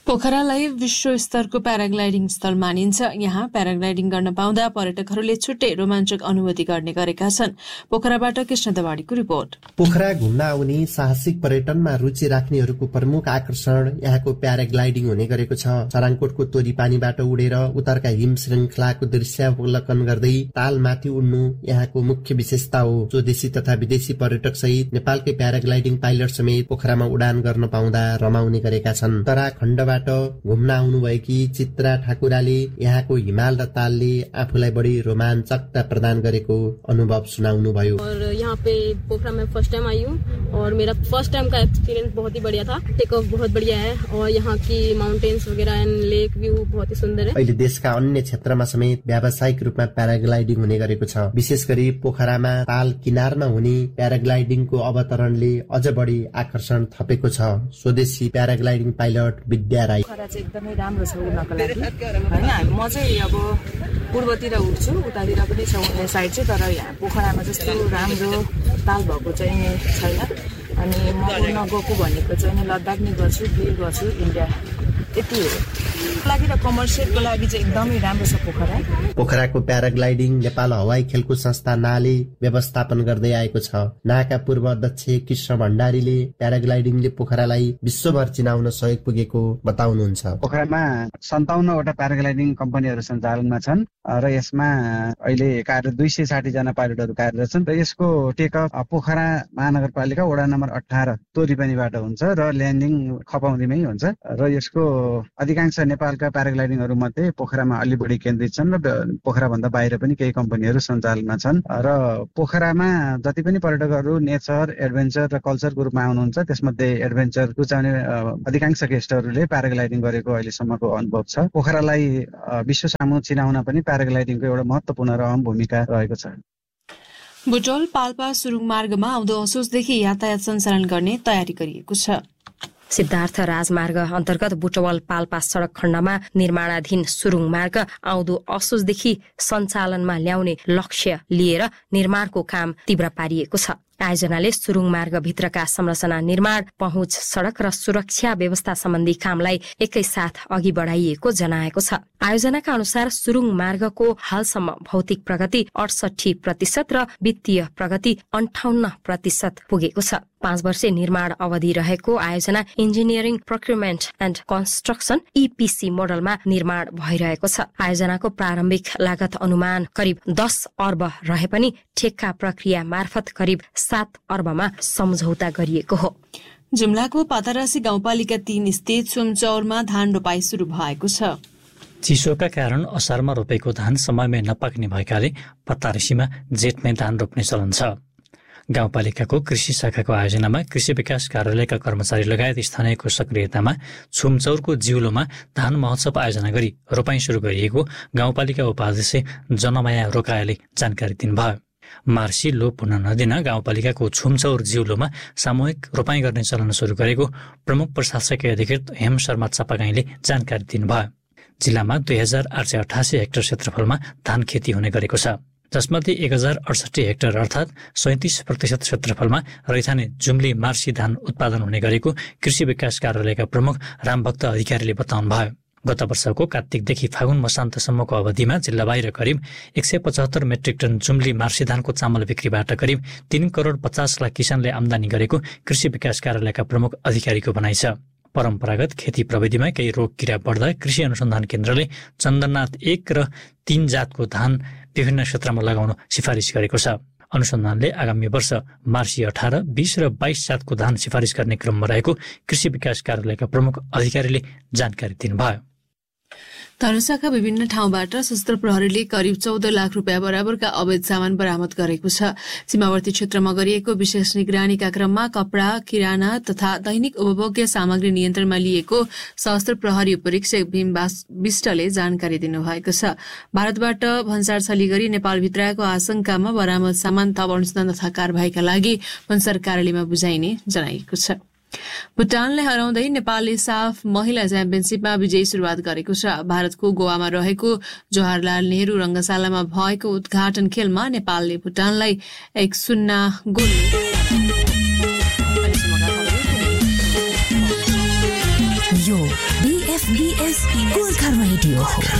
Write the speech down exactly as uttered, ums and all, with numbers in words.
पोखरालाई विश्व स्तरको प्याराग्लाइडिङ स्थल मानिन्छ। यहाँ प्याराग्लाइडिङ गर्न पाउँदा पर्यटकहरूले छुट्टै रोमाञ्चक अनुभूति गर्ने गरेका छन्। पोखराबाट कृष्ण दवाडीको रिपोर्ट। पोखरा घुम्न आउने साहसिक पर्यटनमा रुचि राख्नेहरूको प्रमुख आकर्षण यहाँको प्याराग्लाइडिङ हुने गरेको छ। सराङकोटको तोरी पानीबाट उडेर उत्तरका हिम श्रृंखलाको दृश्यावलोकन गर्दै तालमाथि उड्नु यहाँको मुख्य विशेषता हो। स्वदेशी तथा विदेशी पर्यटक सहित नेपालकै प्याराग्लाइडिङ पाइलट समेत पोखरामा उडान गर्न पाउँदा रमाउने गरेका छन्। उत्तराखण्डबाट घुम्न आउनुभएकी चित्रा ठाकुराले यहाँको हिमाल र तालले आफूलाई बढी रोमाञ्चकता प्रदान गरेको अनुभव सुनाउनु भयो। और यहाँ पे पोखरा में फर्स्ट टाइम आई हूँ और मेरा फर्स्ट टाइम का एक्सपीरियंस बहुत ही बढ़िया था। टेक ऑफ बहुत बढ़िया है और यहाँ की माउंटेन्स वगैरह एंड लेक व्यू बहुत ही सुन्दर है। अहिले देशका अन्य क्षेत्रमा समेत व्यावसायिक रूपमा प्याराग्लाइडिङ हुने गरेको छ। विशेष गरी पोखरामा ताल किनारमा हुने प्याराग्लाइडिङको अवतरणले अझ बढी आकर्षण थपेको छ। स्वदेशी प्याराग्लाइडिङ पाइलट विद्या राई। पोखरा चाहिँ एकदमै राम्रो छ उड्नको लागि हैन। म चाहिँ अब पूर्वतिर उड्छु, उतातिर पनि छ उड्ने साइड चाहिँ, तर यहाँ पोखरामा जस्तो राम्रो ताल भएको चाहिँ छैन। अनि म उड्न गएको भनेको चाहिँ लद्दाख नै गर्छु, गिर गर्छु, इन्डिया यति हो। लागि र कमर्सियलको लागि चाहिँ एकदमै राम्रो छ पोखरा। पोखराको प्याराग्लाइडिङ नेपाल हवाई खेलकुद संस्था नाले व्यवस्थापन गर्दै आएको छ। नाका पूर्व अध्यक्ष कृष्ण भण्डारीले प्याराग्लाइडिङले पोखरालाई विश्वभर चिनाउन सहयोग पुगेको बताउनुहुन्छ। पोखरामा सन्ताउन्नवटा प्याराग्लाइडिङ कम्पनीहरू सञ्चालनमा छन् र यसमा अहिले कार्य दुई सय साठी जना पाइलटहरू कार्यरत छन् र यसको टेकअफ पोखरा महानगरपालिका वडा नम्बर अठार तोरीपानीबाट हुन्छ र ल्यान्डिङ खपाउँदीमै हुन्छ र यसको अधिकांश नेपालका प्याराग्लाइडिङहरू मध्ये पोखरामा अलि बढी केन्द्रित छन् र पोखरा भन्दा बाहिर पनि केही कम्पनीहरू सञ्चालनमा छन् र पोखरामा जति पनि पर्यटकहरू नेचर, एडभेन्चर र कल्चरको रूपमा आउनुहुन्छ त्यसमध्ये एडभेन्चर रुचाउने अधिकांश गेस्टहरूले प्याराग्लाइडिङ गरेको अहिलेसम्मको अनुभव छ। पोखरालाई विश्व सामु चिनाउन पनि प्याराग्लाइडिङको एउटा महत्त्वपूर्ण र अहम भूमिका रहेको छ। बुटवल पाल्पा सुरुङ मार्गमा आउँदो असोजदेखि यातायात सञ्चालन गर्ने तयारी गरिएको छ। सिद्धार्थ राजमार्ग अन्तर्गत बुटवल पाल्पा सड़क खण्डमा निर्माणाधीन सुरुङ मार्ग आउँदो असोजदेखि सञ्चालनमा ल्याउने लक्ष्य लिएर निर्माणको काम तीव्र पारिएको छ। आयोजनाले सुरुङ मार्गभित्रका संरचना निर्माण, पहुँच सड़क र सुरक्षा व्यवस्था सम्बन्धी कामलाई एकैसाथ अघि बढाइएको जनाएको छ। आयोजनाका अनुसार सुरुङ मार्गको हालसम्म भौतिक प्रगति अडसठी प्रतिशत र वित्तीय प्रगति अन्ठाउन्न प्रतिशत पुगेको छ। पाँच वर्षे निर्माण अवधि रहेको आयोजना engineering procurement and construction EPC मोडलमा निर्माण भइरहेको छ। आयोजनाको प्रारम्भिक लागत अनुमान करिब दस अर्ब रहे पनि ठेक्का प्रक्रिया मार्फत करिब सात अर्बमा सम्झौता गरिएको हो। जुम्लाको पातारासी गाउँपालिका तीन स्थित सुमचौरमा धान रोपाई शुरू भएको छ। चिसोका कारण असारमा रोपेको धान समयमै नपाक्ने भएकाले पतारेसीमा जेठमै धान रोप्ने चलन छ। गाउँपालिकाको कृषि शाखाको आयोजनामा कृषि विकास कार्यालयका कर्मचारी लगायत स्थानीयको सक्रियतामा छुमचौरको जिउलोमा धान महोत्सव आयोजना गरी रोपाई शुरू गरिएको गाउँपालिका उपाध्यक्ष जनमाया रोकायाले जानकारी दिनुभयो। मार्सी लोप हुन नदिन गाउँपालिकाको छुमचौर जिउलोमा सामूहिक रोपाई गर्ने चलन शुरू गरेको प्रमुख प्रशासकीय अधिकृत हेम शर्मा चापागाईले जानकारी दिनुभयो। जिल्लामा दुई हजार आठ सय अठासी हेक्टर क्षेत्रफलमा धान खेती हुने गरेको छ, जसमध्ये एक हजार अडसठी हेक्टर अर्थात् सैतिस प्रतिशत क्षेत्रफलमा रैथाने जुम्ली मार्सी धान उत्पादन हुने गरेको कृषि विकास कार्यालयका प्रमुख रामभक्त अधिकारीले बताउनुभयो। गत वर्षको कार्तिकदेखि फागुन मसान्तसम्मको अवधिमा जिल्ला बाहिर करिब एक सय पचहत्तर मेट्रिक टन जुम्ली मार्सी धानको चामल बिक्रीबाट करिब तीन करोड पचास लाख किसानले आमदानी गरेको कृषि विकास कार्यालयका प्रमुख अधिकारीको भनाइ छ। परम्परागत खेती प्रविधिमा केही रोग किरा बढ्दा कृषि अनुसन्धान केन्द्रले चन्दननाथ एक र तीन जातको धान विभिन्न क्षेत्रमा लगाउन सिफारिस गरेको छ। अनुसन्धानले आगामी वर्ष मार्सी अठार, बीस र बाइस जातको धान सिफारिस गर्ने क्रममा रहेको कृषि विकास कार्यालयका प्रमुख अधिकारीले जानकारी दिनुभयो। धनुषाका विभिन्न ठाउँबाट सशस्त्र प्रहरीले करिब चौध लाख रुपियाँ बराबरका अवैध सामान बरामद गरेको छ। सीमावर्ती क्षेत्रमा गरिएको विशेष निगरानीका क्रममा कपड़ा, किराना तथा दैनिक उपभोग्य सामग्री नियन्त्रणमा लिएको सशस्त्र प्रहरी उपरीक्षक भीम विष्टले जानकारी दिनुभएको छ। भारतबाट भन्सार छली गरी नेपालभित्रको आशंकामा बरामद सामान थप अनुसन्धान तथा कारबाहीका लागि भन्सार कार्यालयमा बुझाइने जनाइएको छ। भुटानलाई हराउँदै नेपालले साफ महिला च्याम्पियनशीपमा विजयी शुरूआत गरेको छ। भारतको गोवामा रहेको जवाहरलाल नेहरू रंगशालामा भएको उद्घाटन खेलमा नेपालले भुटानलाई एक शून्य गोल यो यो बीएफबीएस गोर्खा रेडियो हो।